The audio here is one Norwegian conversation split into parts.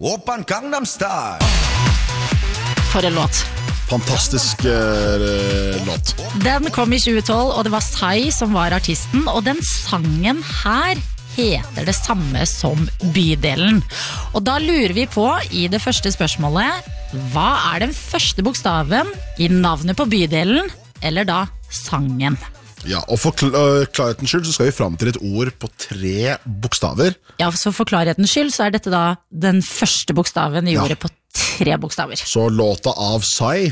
Oppan Gangnam Style. For en låt. Fantastisk låt. Den kom i 2012, og det var Psy som var artisten, og den sangen her heter det samme som bydelen. Og da lurer vi på, i det første spørsmålet, hva er den første bokstaven i navnet på bydelen, eller da sangen? Ja, og for klarhetens skyld så skal vi frem til et ord på 3 bokstaver. Ja, så for klarhetens skyld så er dette da den første bokstaven i ordet på 3 bokstaver. Så låta av Psy,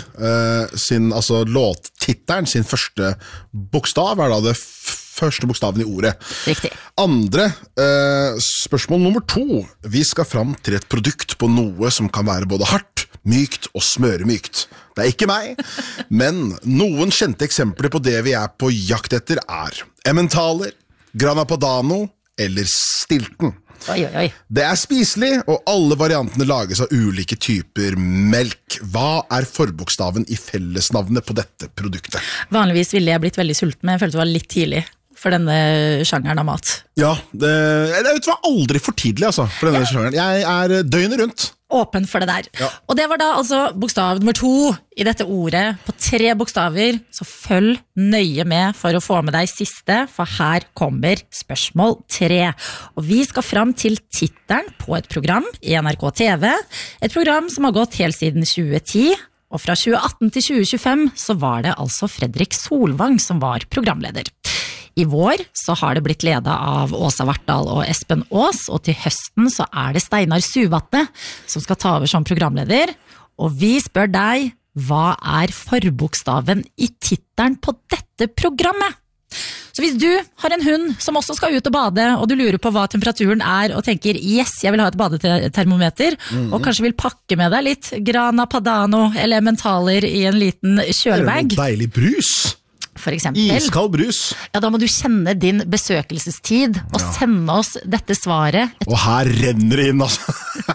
altså låttitteren, sin første bokstav er da det første bokstaven i ordet. Riktig. Andre, spørsmål nummer 2. Vi skal frem til et produkt på noe som kan være både hardt, mykt og smøremykt. Det er ikke meg, men noen kjente eksempler på det vi er på jakt etter er Emmentaler, Grana Padano eller Stilton. Oi, oi, oi. Det er spiselig, og alle variantene lages av ulike typer melk. Hva er forbokstaven i fellesnavnet på dette produktet? Vanligvis ville jeg blitt veldig sulten, men jeg følte det var litt tidlig for denne sjangeren av mat. Ja, det var aldri for tidlig altså, for denne sjangeren. Jeg er døgnet rundt. Åpen for det der. Ja. Og det var da altså bokstav nummer 2 i dette ordet på 3 bokstaver, så følg nøye med for å få med deg siste, for her kommer spørsmål 3. Og vi skal frem til tittelen på et program i NRK TV, et program som har gått helt siden 2010, og fra 2018 til 2025 så var det altså Fredrik Solvang som var programleder. I vår så har det blitt ledet av Åsa Vartdal og Espen Aas, og til høsten så er det Steinar Suvatne som skal ta over som programleder. Og vi spør deg, hva er forbokstaven i tittelen på dette programmet? Så hvis du har en hund som også skal ut og bade, og du lurer på hva temperaturen er, og tenker, yes, jeg vil ha et badetermometer, og kanskje vil pakke med deg litt Grana Padano eller Emmentaler i en liten kjølebag. Deilig brus. For eksempel. Iskald brus. Ja, da må du kjenne din besøkelsestid og sende oss dette svaret. Og her renner det inn, altså.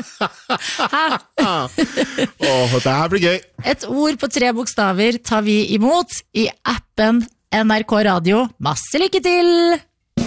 Det her blir gøy. Et ord på 3 bokstaver tar vi imot i appen NRK Radio. Masse lykke til!